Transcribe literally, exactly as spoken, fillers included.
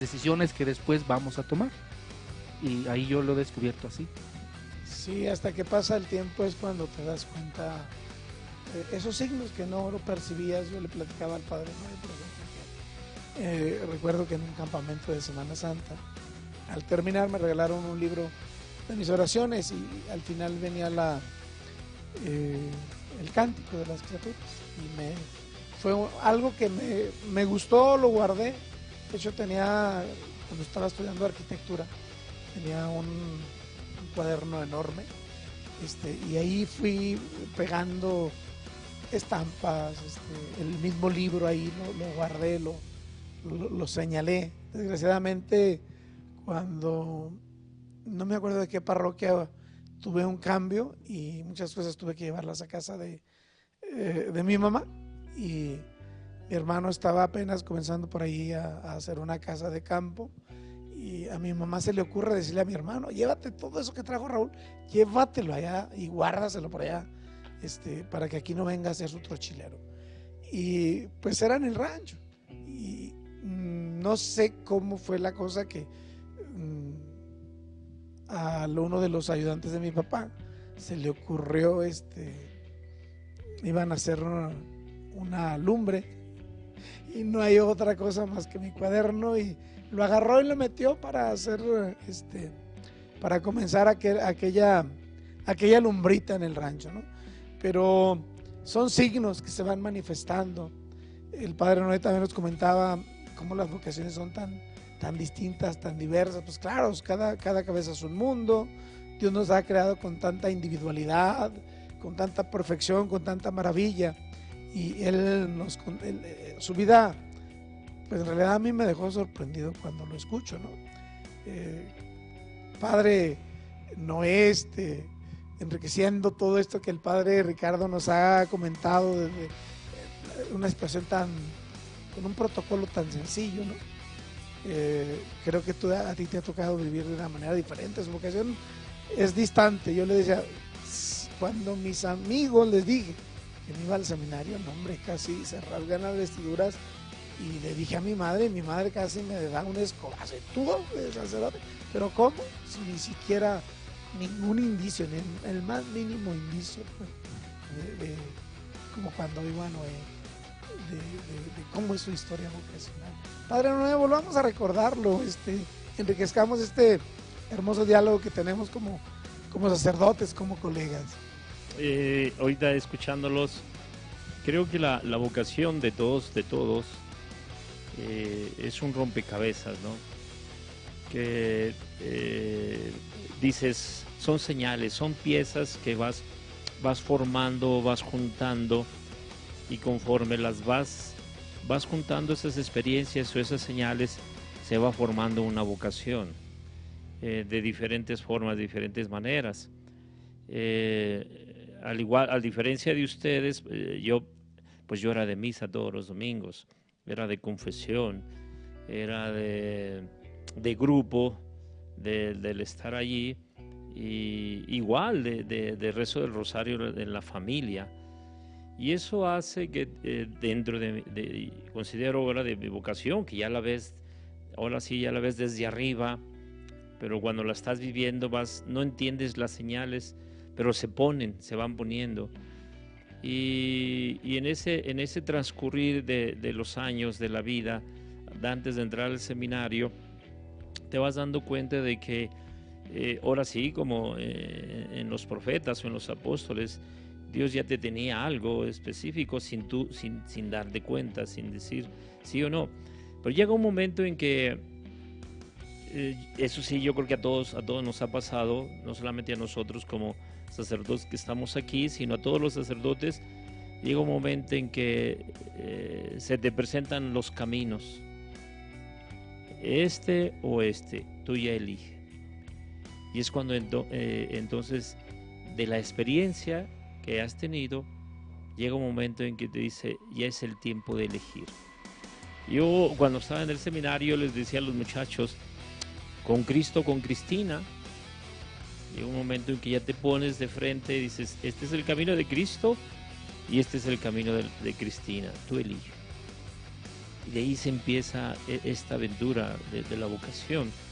decisiones que después vamos a tomar. Y ahí yo lo he descubierto así. Sí, hasta que pasa el tiempo es cuando te das cuenta eh, esos signos que no lo percibías. Yo le platicaba al padre Noé, por ejemplo, que, eh, recuerdo que en un campamento de Semana Santa, al terminar me regalaron un libro de mis oraciones y al final venía la eh, el cántico de las criaturas y me fue algo que me, me gustó, lo guardé. De hecho tenía, cuando estaba estudiando arquitectura, tenía un, un cuaderno enorme, este, y ahí fui pegando estampas, este, el mismo libro ahí lo, lo guardé, lo, lo, lo señalé. Desgraciadamente, cuando no me acuerdo de qué parroquia, tuve un cambio y muchas cosas tuve que llevarlas a casa de, eh, de mi mamá, y mi hermano estaba apenas comenzando por ahí a, a hacer una casa de campo. Y a mi mamá se le ocurre decirle a mi hermano: llévate todo eso que trajo Raúl, llévatelo allá y guárdaselo por allá, este, para que aquí no venga a ser su trochilero. Y pues era en el rancho. Y mmm, no sé cómo fue la cosa que mmm, a uno de los ayudantes de mi papá se le ocurrió, este, iban a hacer una, una lumbre y no hay otra cosa más que mi cuaderno, y lo agarró y lo metió para hacer, este, para comenzar aquel, aquella, aquella lumbrita en el rancho, ¿no? Pero son signos que se van manifestando. El padre Noé también nos comentaba cómo las vocaciones son tan, tan distintas, tan diversas. Pues claro, cada, cada cabeza es un mundo. Dios nos ha creado con tanta individualidad, con tanta perfección, con tanta maravilla. Y él nos, él, su vida, pues en realidad a mí me dejó sorprendido cuando lo escucho, ¿no? Eh, padre Noé, este, enriqueciendo todo esto que el padre Ricardo nos ha comentado, desde una situación tan, con un protocolo tan sencillo, ¿no? Eh, creo que tú, a ti te ha tocado vivir de una manera diferente. Su vocación es distante. Yo le decía, cuando mis amigos les dije que me iba al seminario, no, hombre, casi se rasgan las vestiduras. Y le dije a mi madre, y mi madre casi me da un escobazo: ¿tú, sacerdote? ¿Pero cómo? Si ni siquiera ningún indicio, ni el más mínimo indicio, pues, de, de, como cuando iba Noé, de, de, de cómo es su historia vocacional. Padre Noé, volvamos a recordarlo, este, enriquezcamos este hermoso diálogo que tenemos como, como sacerdotes, como colegas. Eh, ahorita escuchándolos, creo que la, la vocación de todos, de todos, eh, es un rompecabezas, ¿no? Que eh, dices, son señales, son piezas que vas, vas formando, vas juntando, y conforme las vas, vas juntando esas experiencias o esas señales, se va formando una vocación eh, de diferentes formas, de diferentes maneras. Eh, al igual, a diferencia de ustedes, eh, yo, pues yo era de misa todos los domingos, era de confesión, era de, de grupo, de, del estar allí, y igual de, de, de rezo del rosario en la familia. Y eso hace que eh, dentro de, de, considero ahora de mi vocación, que ya la ves, ahora sí ya la ves desde arriba, pero cuando la estás viviendo vas, no entiendes las señales, pero se ponen, se van poniendo. Y, y en, ese, en ese transcurrir de, de los años de la vida, antes de entrar al seminario, te vas dando cuenta de que eh, ahora sí, como eh, en los profetas o en los apóstoles, Dios ya te tenía algo específico sin, tú, sin, sin darte cuenta, sin decir sí o no. Pero llega un momento en que, eh, eso sí, yo creo que a todos, a todos nos ha pasado, no solamente a nosotros como sacerdotes que estamos aquí, sino a todos los sacerdotes. Llega un momento en que eh, se te presentan los caminos, este o este, tú ya eliges. Y es cuando ento, eh, entonces de la experiencia que has tenido, llega un momento en que te dice, ya es el tiempo de elegir. Yo cuando estaba en el seminario les decía a los muchachos, con Cristo, con Cristina. Llega un momento en que ya te pones de frente y dices, este es el camino de Cristo y este es el camino de, de Cristina, tú eliges. Y de ahí se empieza e- esta aventura de, de la vocación.